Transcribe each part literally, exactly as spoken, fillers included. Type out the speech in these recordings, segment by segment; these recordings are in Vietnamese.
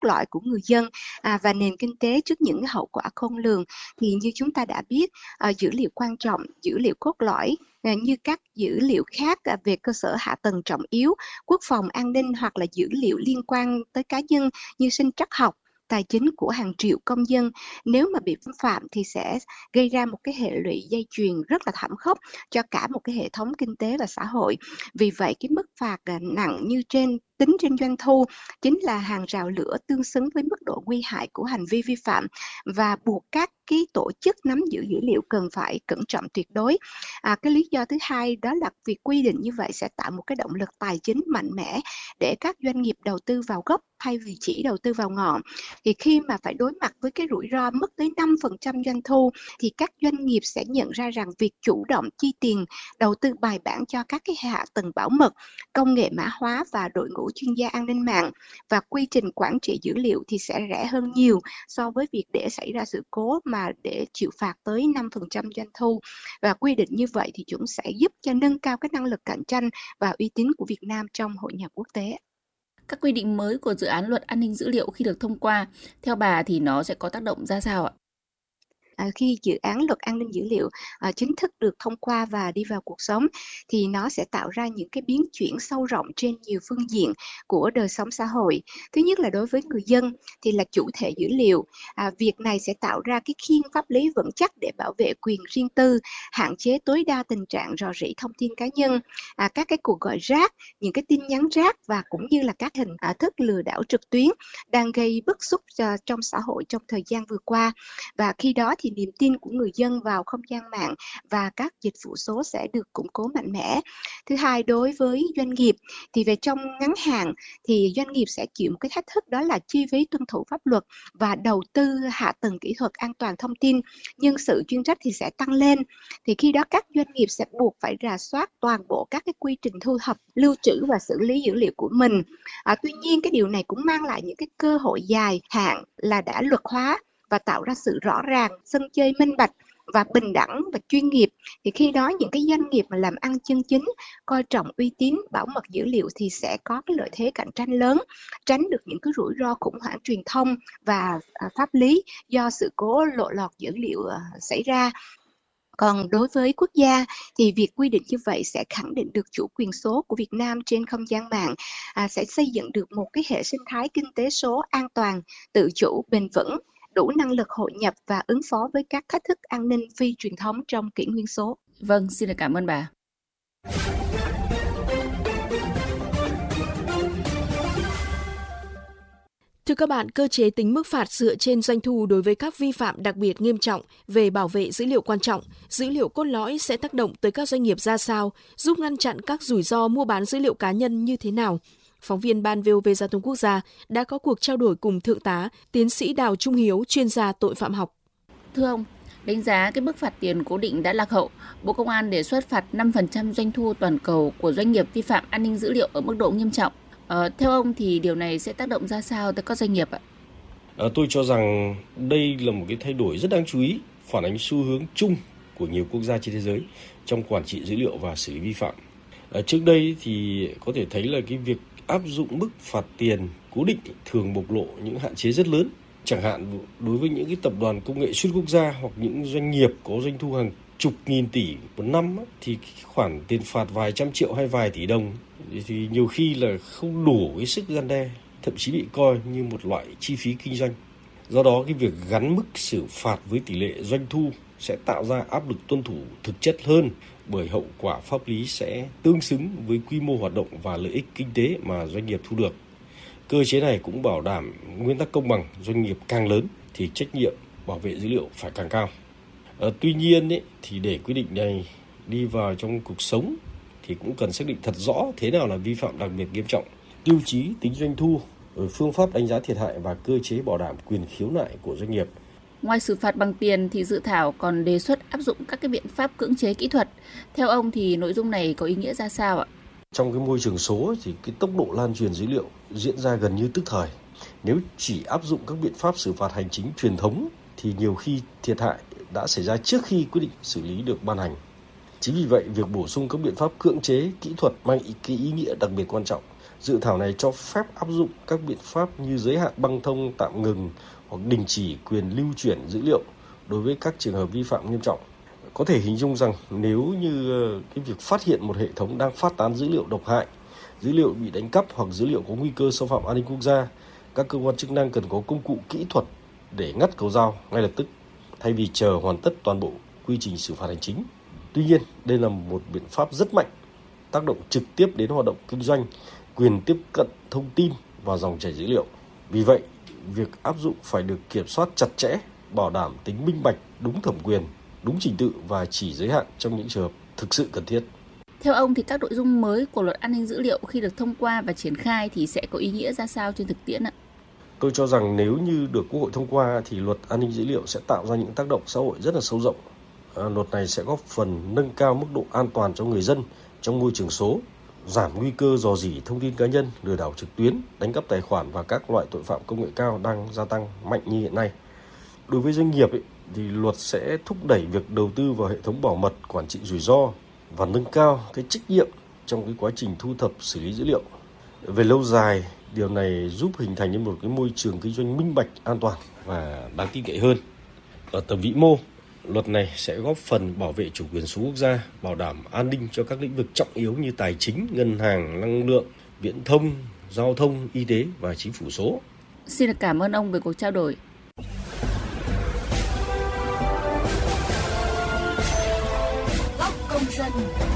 lõi của người dân à, và nền kinh tế trước những hậu quả khôn lường. Thì như chúng ta đã biết, à, dữ liệu quan trọng, dữ liệu cốt lõi à, như các dữ liệu khác à, về cơ sở hạ tầng trọng yếu, quốc phòng an ninh hoặc là dữ liệu liên quan tới cá nhân như sinh trắc học, tài chính của hàng triệu công dân, nếu mà bị vi phạm thì sẽ gây ra một cái hệ lụy dây chuyền rất là thảm khốc cho cả một cái hệ thống kinh tế và xã hội. Vì vậy cái mức phạt nặng như trên tính trên doanh thu chính là hàng rào lửa tương xứng với mức độ nguy hại của hành vi vi phạm và buộc các cái tổ chức nắm giữ dữ liệu cần phải cẩn trọng tuyệt đối. À, cái lý do thứ hai đó là việc quy định như vậy sẽ tạo một cái động lực tài chính mạnh mẽ để các doanh nghiệp đầu tư vào gốc thay vì chỉ đầu tư vào ngọn. Thì khi mà phải đối mặt với cái rủi ro mất tới năm phần trăm doanh thu thì các doanh nghiệp sẽ nhận ra rằng việc chủ động chi tiền đầu tư bài bản cho các cái hạ tầng bảo mật, công nghệ mã hóa và đội ngũ chuyên gia an ninh mạng và quy trình quản trị dữ liệu thì sẽ rẻ hơn nhiều so với việc để xảy ra sự cố mà để chịu phạt tới năm phần trăm doanh thu. Và quy định như vậy thì chúng sẽ giúp cho nâng cao cái năng lực cạnh tranh và uy tín của Việt Nam trong hội nhập quốc tế. Các quy định mới của dự án luật an ninh dữ liệu khi được thông qua, theo bà thì nó sẽ có tác động ra sao ạ? À, khi dự án luật an ninh dữ liệu à, chính thức được thông qua và đi vào cuộc sống thì nó sẽ tạo ra những cái biến chuyển sâu rộng trên nhiều phương diện của đời sống xã hội. Thứ nhất là đối với người dân thì là chủ thể dữ liệu. À, việc này sẽ tạo ra cái khiên pháp lý vững chắc để bảo vệ quyền riêng tư, hạn chế tối đa tình trạng rò rỉ thông tin cá nhân, à, các cái cuộc gọi rác, những cái tin nhắn rác và cũng như là các hình à, thức lừa đảo trực tuyến đang gây bức xúc uh, trong xã hội trong thời gian vừa qua. Và khi đó thì niềm tin của người dân vào không gian mạng và các dịch vụ số sẽ được củng cố mạnh mẽ. Thứ hai, đối với doanh nghiệp thì về trong ngắn hạn thì doanh nghiệp sẽ chịu một cái thách thức, đó là chi phí tuân thủ pháp luật và đầu tư hạ tầng kỹ thuật an toàn thông tin. Nhân sự chuyên trách thì sẽ tăng lên. Thì khi đó các doanh nghiệp sẽ buộc phải rà soát toàn bộ các cái quy trình thu thập, lưu trữ và xử lý dữ liệu của mình. À, tuy nhiên cái điều này cũng mang lại những cái cơ hội dài hạn là đã luật hóa và tạo ra sự rõ ràng, sân chơi minh bạch và bình đẳng và chuyên nghiệp. Thì khi đó những cái doanh nghiệp mà làm ăn chân chính, coi trọng uy tín, bảo mật dữ liệu thì sẽ có cái lợi thế cạnh tranh lớn, tránh được những cái rủi ro khủng hoảng truyền thông và pháp lý do sự cố lộ lọt dữ liệu xảy ra. Còn đối với quốc gia thì việc quy định như vậy sẽ khẳng định được chủ quyền số của Việt Nam trên không gian mạng, à, sẽ xây dựng được một cái hệ sinh thái kinh tế số an toàn, tự chủ, bền vững, đủ năng lực hội nhập và ứng phó với các thách thức an ninh phi truyền thống trong kỷ nguyên số. Vâng, xin được cảm ơn bà. Thưa các bạn, cơ chế tính mức phạt dựa trên doanh thu đối với các vi phạm đặc biệt nghiêm trọng về bảo vệ dữ liệu quan trọng, dữ liệu cốt lõi sẽ tác động tới các doanh nghiệp ra sao, giúp ngăn chặn các rủi ro mua bán dữ liệu cá nhân như thế nào? Phóng viên Ban vê o vê Giao thông Quốc gia đã có cuộc trao đổi cùng Thượng tá, Tiến sĩ Đào Trung Hiếu, chuyên gia tội phạm học. Thưa ông, đánh giá cái mức phạt tiền cố định đã lạc hậu, Bộ Công an đề xuất phạt năm phần trăm doanh thu toàn cầu của doanh nghiệp vi phạm an ninh dữ liệu ở mức độ nghiêm trọng. Ờ, theo ông thì điều này sẽ tác động ra sao tới các doanh nghiệp ạ? À, tôi cho rằng đây là một cái thay đổi rất đáng chú ý, phản ánh xu hướng chung của nhiều quốc gia trên thế giới trong quản trị dữ liệu và xử lý vi phạm. À, trước đây thì có thể thấy là cái việc áp dụng mức phạt tiền cố định thường bộc lộ những hạn chế rất lớn. Chẳng hạn đối với những cái tập đoàn công nghệ xuyên quốc gia hoặc những doanh nghiệp có doanh thu hàng chục nghìn tỷ một năm thì khoản tiền phạt vài trăm triệu hay vài tỷ đồng thì nhiều khi là không đủ cái sức răn đe, thậm chí bị coi như một loại chi phí kinh doanh. Do đó cái việc gắn mức xử phạt với tỷ lệ doanh thu sẽ tạo ra áp lực tuân thủ thực chất hơn, bởi hậu quả pháp lý sẽ tương xứng với quy mô hoạt động và lợi ích kinh tế mà doanh nghiệp thu được. Cơ chế này cũng bảo đảm nguyên tắc công bằng, doanh nghiệp càng lớn thì trách nhiệm bảo vệ dữ liệu phải càng cao. À, tuy nhiên ấy, thì để quy định này đi vào trong cuộc sống thì cũng cần xác định thật rõ thế nào là vi phạm đặc biệt nghiêm trọng, tiêu chí tính doanh thu, phương pháp đánh giá thiệt hại và cơ chế bảo đảm quyền khiếu nại của doanh nghiệp. Ngoài xử phạt bằng tiền thì dự thảo còn đề xuất áp dụng các cái biện pháp cưỡng chế kỹ thuật. Theo ông thì nội dung này có ý nghĩa ra sao ạ? Trong cái môi trường số thì cái tốc độ lan truyền dữ liệu diễn ra gần như tức thời. Nếu chỉ áp dụng các biện pháp xử phạt hành chính truyền thống thì nhiều khi thiệt hại đã xảy ra trước khi quyết định xử lý được ban hành. Chính vì vậy, việc bổ sung các biện pháp cưỡng chế kỹ thuật mang ý, cái ý nghĩa đặc biệt quan trọng, Dự thảo này cho phép áp dụng các biện pháp như giới hạn băng thông, tạm ngừng hoặc đình chỉ quyền lưu chuyển dữ liệu đối với các trường hợp vi phạm nghiêm trọng. Có thể hình dung rằng nếu như cái việc phát hiện một hệ thống đang phát tán dữ liệu độc hại, dữ liệu bị đánh cắp hoặc dữ liệu có nguy cơ xâm phạm an ninh quốc gia, các cơ quan chức năng cần có công cụ kỹ thuật để ngắt cầu dao ngay lập tức, thay vì chờ hoàn tất toàn bộ quy trình xử phạt hành chính. Tuy nhiên, đây là một biện pháp rất mạnh, tác động trực tiếp đến hoạt động kinh doanh, quyền tiếp cận thông tin và dòng chảy dữ liệu. Vì vậy, việc áp dụng phải được kiểm soát chặt chẽ, bảo đảm tính minh bạch, đúng thẩm quyền, đúng trình tự và chỉ giới hạn trong những trường hợp thực sự cần thiết. Theo ông thì các nội dung mới của luật an ninh dữ liệu khi được thông qua và triển khai thì sẽ có ý nghĩa ra sao trên thực tiễn ạ? Tôi cho rằng nếu như được Quốc hội thông qua thì luật an ninh dữ liệu sẽ tạo ra những tác động xã hội rất là sâu rộng. À, luật này sẽ góp phần nâng cao mức độ an toàn cho người dân trong môi trường số, giảm nguy cơ rò rỉ thông tin cá nhân, lừa đảo trực tuyến, đánh cắp tài khoản và các loại tội phạm công nghệ cao đang gia tăng mạnh như hiện nay. Đối với doanh nghiệp ấy, thì luật sẽ thúc đẩy việc đầu tư vào hệ thống bảo mật, quản trị rủi ro và nâng cao cái trách nhiệm trong cái quá trình thu thập xử lý dữ liệu. Về lâu dài, điều này giúp hình thành nên một cái môi trường kinh doanh minh bạch, an toàn và đáng tin cậy hơn. Ở tầm vĩ mô, luật này sẽ góp phần bảo vệ chủ quyền số quốc gia, bảo đảm an ninh cho các lĩnh vực trọng yếu như tài chính, ngân hàng, năng lượng, viễn thông, giao thông, y tế và chính phủ số. Xin được cảm ơn ông về cuộc trao đổi. Góc công dân.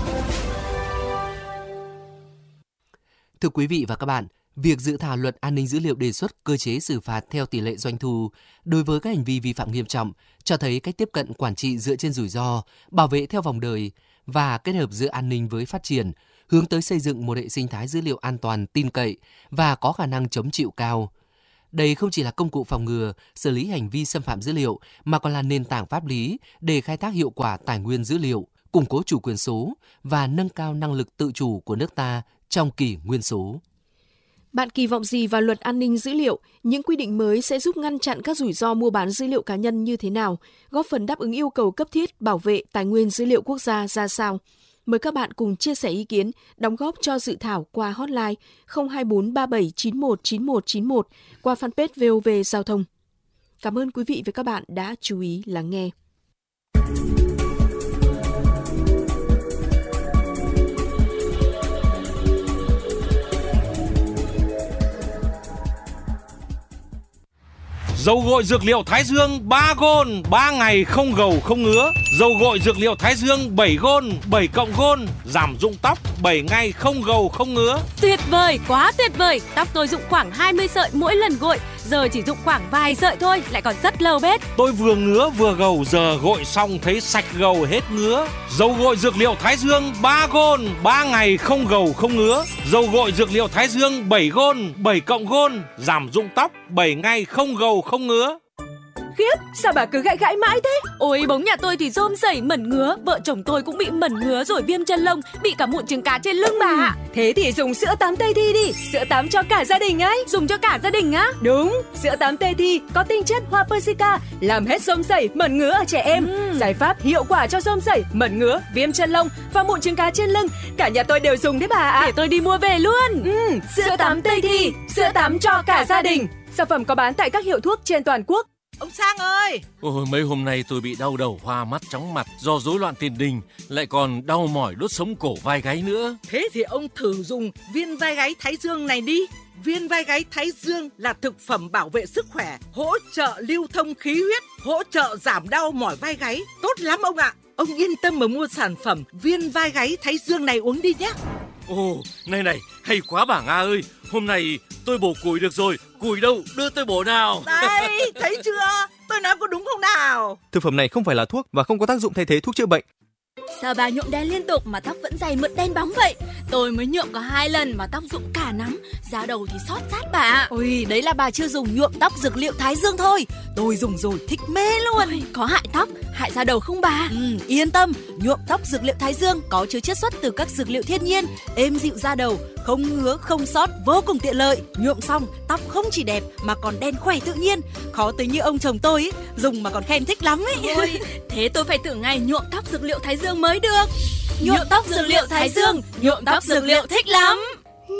Thưa quý vị và các bạn, việc dự thảo luật an ninh dữ liệu đề xuất cơ chế xử phạt theo tỷ lệ doanh thu đối với các hành vi vi phạm nghiêm trọng cho thấy cách tiếp cận quản trị dựa trên rủi ro, bảo vệ theo vòng đời và kết hợp giữa an ninh với phát triển, hướng tới xây dựng một hệ sinh thái dữ liệu an toàn, tin cậy và có khả năng chống chịu cao. Đây không chỉ là công cụ phòng ngừa, xử lý hành vi xâm phạm dữ liệu mà còn là nền tảng pháp lý để khai thác hiệu quả tài nguyên dữ liệu, củng cố chủ quyền số và nâng cao năng lực tự chủ của nước ta trong kỷ nguyên số. Bạn kỳ vọng gì vào luật an ninh dữ liệu? Những quy định mới sẽ giúp ngăn chặn các rủi ro mua bán dữ liệu cá nhân như thế nào? Góp phần đáp ứng yêu cầu cấp thiết bảo vệ tài nguyên dữ liệu quốc gia ra sao? Mời các bạn cùng chia sẻ ý kiến, đóng góp cho dự thảo qua hotline không hai bốn ba bảy chín một chín một chín một qua fanpage vê o vê Giao thông. Cảm ơn quý vị và các bạn đã chú ý lắng nghe. Dầu gội dược liệu Thái Dương ba gôn, ba ngày không gầu không ngứa. Dầu gội dược liệu Thái Dương bảy gôn, bảy cộng gôn, giảm rụng tóc, bảy ngày không gầu không ngứa. Tuyệt vời, quá tuyệt vời. Tóc tôi rụng khoảng hai mươi sợi mỗi lần gội, giờ chỉ rụng khoảng vài sợi thôi, lại còn rất lâu bết. Tôi vừa ngứa vừa gầu, giờ gội xong thấy sạch gầu hết ngứa. Dầu gội dược liệu Thái Dương ba gôn, ba ngày không gầu không ngứa. Dầu gội dược liệu Thái Dương bảy gôn, bảy cộng gôn, giảm rụng tóc, bảy ngày không gầu không ngứa. Khiếp, sao bà cứ gãi gãi mãi thế? Ôi, bóng nhà tôi thì rôm rẩy mẩn ngứa, vợ chồng tôi cũng bị mẩn ngứa rồi viêm chân lông, bị cả mụn trứng cá trên lưng bà ạ. Thế thì dùng sữa tắm Tây Thi đi, sữa tắm cho cả gia đình ấy. Dùng cho cả gia đình á? Đúng, sữa tắm Tây Thi có tinh chất hoa persica, làm hết rôm rẩy, mẩn ngứa ở trẻ em. Ừ. Giải pháp hiệu quả cho rôm rẩy, mẩn ngứa, viêm chân lông và mụn trứng cá trên lưng. Cả nhà tôi đều dùng đấy bà ạ. Để tôi đi mua về luôn. Ừ, sữa, sữa tắm Tây Thi, sữa tắm cho cả gia đình. Sản phẩm có bán tại các hiệu thuốc trên toàn quốc. Ông Sang ơi! Ôi, mấy hôm nay tôi bị đau đầu, hoa mắt, chóng mặt do rối loạn tiền đình, lại còn đau mỏi đốt sống cổ vai gáy nữa. Thế thì ông thử dùng viên vai gáy Thái Dương này đi. Viên vai gáy Thái Dương là thực phẩm bảo vệ sức khỏe, hỗ trợ lưu thông khí huyết, hỗ trợ giảm đau mỏi vai gáy. Tốt lắm ông ạ! Ông yên tâm mà mua sản phẩm viên vai gáy Thái Dương này uống đi nhé. Ồ, này này, hay quá bà Nga ơi! Hôm nay tôi bổ củi được rồi, củi đâu, đưa tôi bổ nào. Đấy, thấy chưa? Tôi nói có đúng không nào? Thực phẩm này không phải là thuốc và không có tác dụng thay thế thuốc chữa bệnh. Sao bà nhuộm đen liên tục mà tóc vẫn dày mượt đen bóng vậy? Tôi mới nhuộm có hai lần mà tóc rụng cả nắm, da đầu thì xót rát bà. Ôi, đấy là bà chưa dùng nhuộm tóc dược liệu Thái Dương thôi. Tôi dùng rồi thích mê luôn. Ôi, có hại tóc, hại da đầu không bà? Ừ, yên tâm, nhuộm tóc dược liệu Thái Dương có chứa chiết xuất từ các dược liệu thiên nhiên, êm dịu da đầu, không ngứa, không xót, vô cùng tiện lợi. Nhuộm xong, tóc không chỉ đẹp mà còn đen khỏe tự nhiên. Khó tới như ông chồng tôi ấy, dùng mà còn khen thích lắm ấy. Ôi, thế tôi phải thử ngay nhuộm tóc dược liệu Thái Dương mới được. Nhuộm tóc dược liệu Thái Dương, nhuộm tóc dược liệu thích lắm.